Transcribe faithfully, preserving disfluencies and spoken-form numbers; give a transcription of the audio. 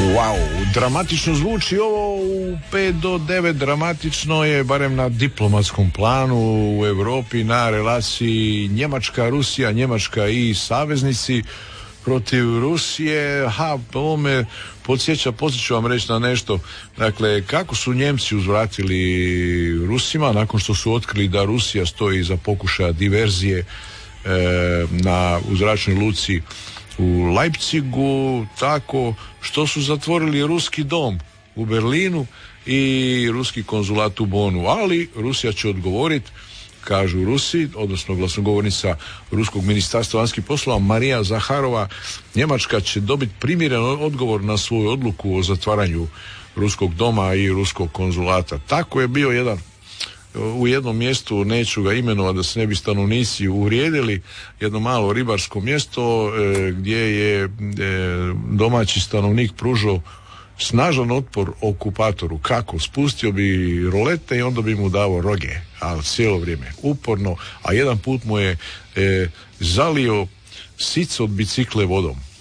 Wow, dramatično zvuči ovo u pet do devet, dramatično je barem na diplomatskom planu u Europi na relaciji Njemačka-Rusija, Njemačka i saveznici protiv Rusije. Ha, ovo me podsjeća, poslije ću vam reći na nešto. Dakle, kako su Njemci uzvratili Rusima nakon što su otkrili da Rusija stoji za pokušaja diverzije e, na u zračnoj luci u Leipzigu, tako što su zatvorili ruski dom u Berlinu i ruski konzulat u Bonu, ali Rusija će odgovoriti, kažu Rusi, odnosno glasnogovornica ruskog ministarstva vanjskih poslova Marija Zaharova. Njemačka će dobiti primjeren odgovor na svoju odluku o zatvaranju ruskog doma i ruskog konzulata. Tako je bio jedan u jednom mjestu, neću ga imenovati da se ne bi stanovnici uvrijedili, jedno malo ribarsko mjesto e, gdje je e, domaći stanovnik pružao snažan otpor okupatoru. Kako? Spustio bi rolete i onda bi mu dao roge, ali cijelo vrijeme uporno, a jedan put mu je e, zalio sic od bicikle vodom.